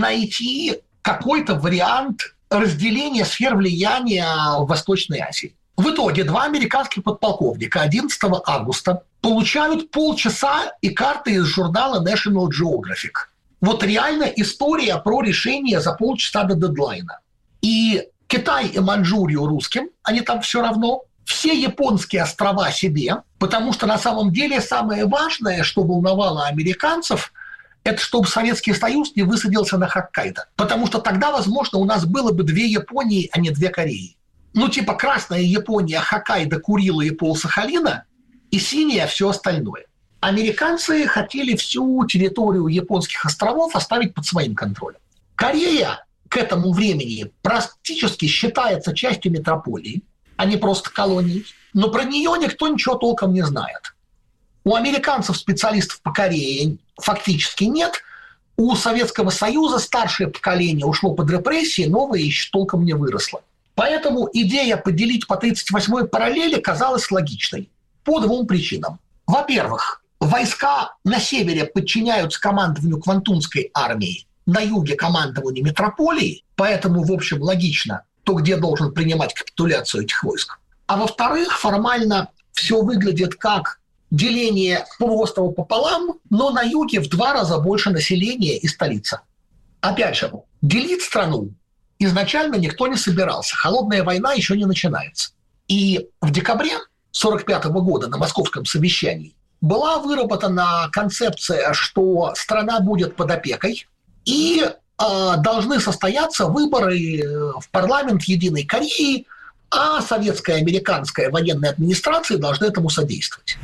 найти какой-то вариант разделения сфер влияния в Восточной Азии. В итоге 2 американских подполковника 11 августа получают полчаса и карты из журнала National Geographic. Вот реально история про решение за полчаса до дедлайна. И Китай и Маньчжурию русским, они там все равно. Все японские острова себе, потому что на самом деле самое важное, что волновало американцев, это чтобы Советский Союз не высадился на Хоккайдо. Потому что тогда, возможно, у нас было бы 2 Японии, а не 2 Кореи. Ну, типа Красная Япония, Хоккайдо, Курила и полсахалина, и синяя все остальное. Американцы хотели всю территорию японских островов оставить под своим контролем. Корея к этому времени практически считается частью метрополии, а не просто колонией. Но про нее никто ничего толком не знает. У американцев специалистов по Корее фактически нет. У Советского Союза старшее поколение ушло под репрессии, новое еще толком не выросло. Поэтому идея поделить по 38-й параллели казалась логичной. По 2 причинам. Во-первых, войска на севере подчиняются командованию Квантунской армии, на юге командованию метрополии, поэтому, в общем, логично, то, где должен принимать капитуляцию этих войск. А во-вторых, формально все выглядит как деление полуострова пополам, но на юге в 2 раза больше населения и столица. Опять же, делить страну изначально никто не собирался. Холодная война еще не начинается. И в декабре 1945 года на московском совещании была выработана концепция, что страна будет под опекой, и должны состояться выборы в парламент Единой Кореи, а советская и американская военная администрации должны этому содействовать.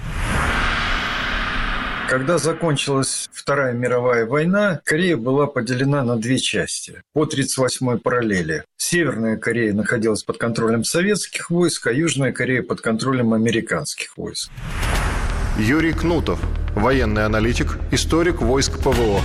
Когда закончилась Вторая мировая война, Корея была поделена на 2 части по 38-й параллели. Северная Корея находилась под контролем советских войск, а Южная Корея под контролем американских войск. Юрий Кнутов, военный аналитик, историк войск ПВО.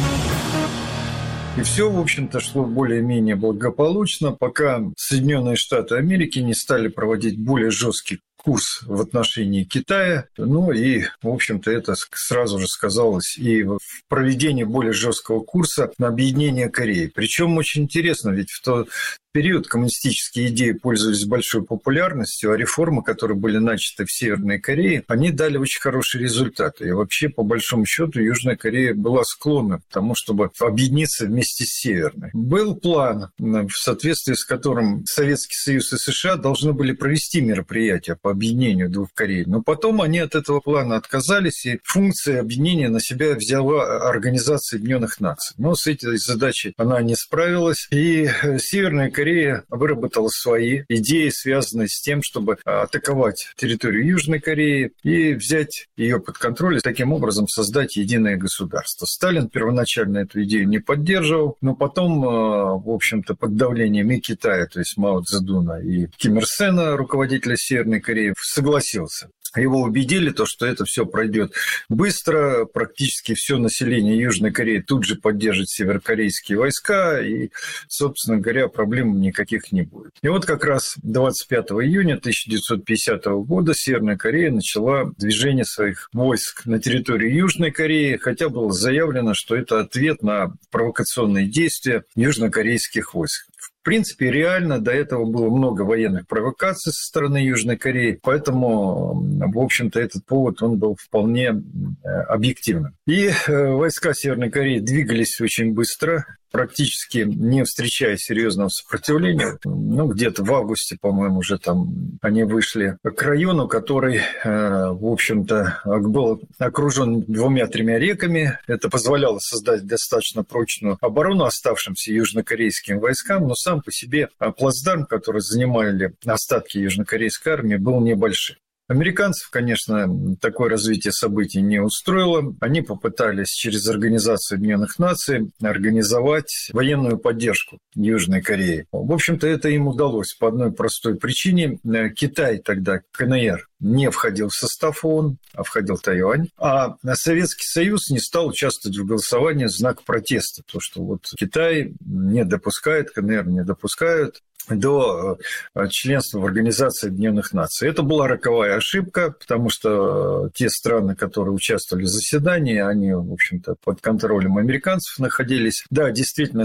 И все, в общем-то, шло более-менее благополучно, пока Соединенные Штаты Америки не стали проводить более жесткий курс в отношении Китая. Ну и, в общем-то, это сразу же сказалось и в проведении более жесткого курса на объединение Кореи. Причем очень интересно, ведь в тот период коммунистические идеи пользовались большой популярностью, а реформы, которые были начаты в Северной Корее, они дали очень хорошие результаты. И вообще, по большому счету, Южная Корея была склонна к тому, чтобы объединиться вместе с Северной. Был план, в соответствии с которым Советский Союз и США должны были провести мероприятия по объединению 2 Корей. Но потом они от этого плана отказались, и функции объединения на себя взяла Организация Объединенных Наций. Но с этой задачей она не справилась, и Северная Корея выработала свои идеи, связанные с тем, чтобы атаковать территорию Южной Кореи и взять ее под контроль, и таким образом создать единое государство. Сталин первоначально эту идею не поддерживал, но потом, в общем-то, под давлением и Китая, то есть Мао Цзэдуна, и Ким Ир Сена, руководителя Северной Кореи, согласился. Его убедили, что это все пройдет быстро, практически все население Южной Кореи тут же поддержит северокорейские войска, и, собственно говоря, проблем никаких не будет. И вот как раз 25 июня 1950 года Северная Корея начала движение своих войск на территории Южной Кореи, хотя было заявлено, что это ответ на провокационные действия южнокорейских войск. В принципе, реально до этого было много военных провокаций со стороны Южной Кореи, поэтому, в общем-то, этот повод, он был вполне объективным. И войска Северной Кореи двигались очень быстро, практически не встречая серьезного сопротивления. Ну, где-то в августе, по-моему, уже там они вышли к району, который, в общем-то, был окружен 2-3 реками. Это позволяло создать достаточно прочную оборону оставшимся южнокорейским войскам, но сам по себе плацдарм, который занимали остатки южнокорейской армии, был небольшим. Американцев, конечно, такое развитие событий не устроило. Они попытались через Организацию Объединенных Наций организовать военную поддержку Южной Кореи. В общем-то, это им удалось по одной простой причине. Китай тогда, КНР, не входил в состав ООН, а входил Тайвань. А Советский Союз не стал участвовать в голосовании в знак протеста. То, что вот Китай не допускает, КНР не допускают до членства в Организации Объединенных Наций. Это была роковая ошибка, потому что те страны, которые участвовали в заседании, они, в общем-то, под контролем американцев находились. Да, действительно,